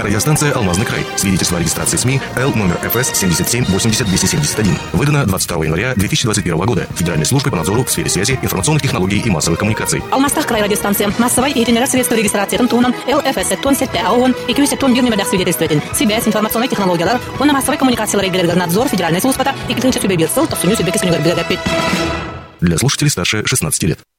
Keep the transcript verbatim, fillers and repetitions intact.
Радиостанция «Алмазный край». Свидетельство о регистрации СМИ Л номер эф эс семьдесят семь восемьдесят двести семьдесят один. Выдано двадцать второго января две тысячи двадцать первого года Федеральной службой по надзору в сфере связи, информационных технологий и массовых коммуникаций. Алмастах край радиостанция. Массовой и генерация регистрации тонтуном Л эф эс тон сетте аон и кюсе тон бирни бадах свидетельствует. Связь, информационные технологии, он на массовой коммуникации регулярный надзор Федеральной службы и китынча себе бирсел, то суню себе кисуню горбилегапит. Для слушателей старше шестнадцати лет.